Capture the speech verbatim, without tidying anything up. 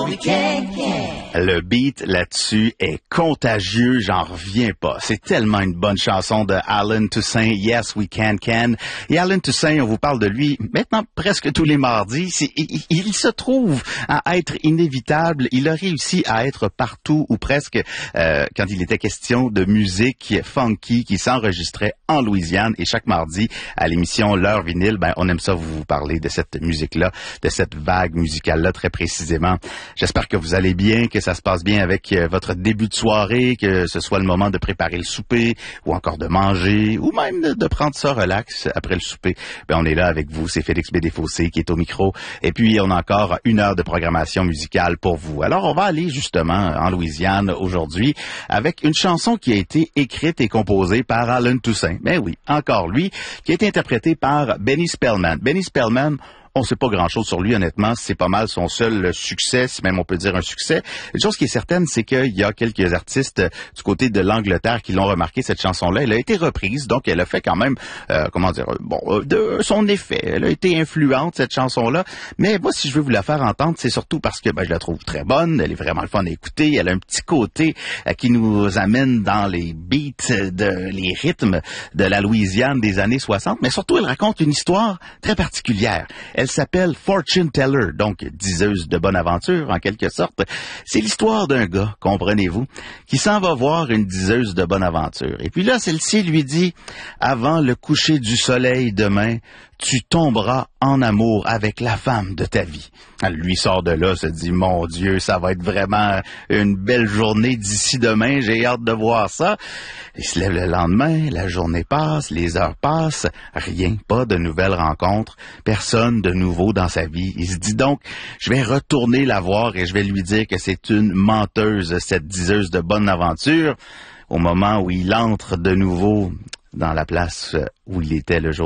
we can, can. Le beat là-dessus est contagieux, j'en reviens pas. C'est tellement une bonne chanson de Alan Toussaint, Yes We Can Can. Et Alan Toussaint, on vous parle de lui maintenant presque tous les mardis. Il, il se trouve à être inévitable. Il a réussi à être partout ou presque euh, quand il était question de musique funky qui s'enregistrait en Louisiane. Et chaque mardi, à l'émission L'heure vinyle, ben on aime ça vous parler de cette musique-là, de cette vague musicale-là très précisément. J'espère que vous allez bien, que ça se passe bien avec euh, votre début de soirée, que ce soit le moment de préparer le souper ou encore de manger ou même de, de prendre ça relax après le souper. Ben on est là avec vous, c'est Félix Bédéfossé qui est au micro et puis on a encore une heure de programmation musicale pour vous. Alors on va aller justement en Louisiane aujourd'hui avec une chanson qui a été écrite et composée par Alan Toussaint. Ben oui, encore lui, qui a été interprété par Benny Spellman. Benny Spellman, on sait pas grand-chose sur lui, honnêtement. C'est pas mal son seul succès, si même on peut dire un succès. Une chose qui est certaine, c'est qu'il y a quelques artistes du côté de l'Angleterre qui l'ont remarqué, cette chanson-là. Elle a été reprise, donc elle a fait quand même, euh, comment dire, bon, de son effet. Elle a été influente, cette chanson-là. Mais moi, si je veux vous la faire entendre, c'est surtout parce que ben, je la trouve très bonne. Elle est vraiment le fun à écouter. Elle a un petit côté euh, qui nous amène dans les beats, de, les rythmes de la Louisiane des années soixante. Mais surtout, elle raconte une histoire très particulière. Elle s'appelle Fortune Teller, donc diseuse de bonne aventure en quelque sorte. C'est l'histoire d'un gars, comprenez-vous, qui s'en va voir une diseuse de bonne aventure. Et puis là, celle-ci lui dit, avant le coucher du soleil demain, tu tomberas en amour avec la femme de ta vie. Elle lui sort de là, se dit, mon Dieu, ça va être vraiment une belle journée d'ici demain, j'ai hâte de voir ça. Il se lève le lendemain, la journée passe, les heures passent, rien, pas de nouvelles rencontres, personne de nouveau dans sa vie. Il se dit donc, je vais retourner la voir et je vais lui dire que c'est une menteuse, cette diseuse de bonne aventure. Au moment où il entre de nouveau dans la place où il était le jour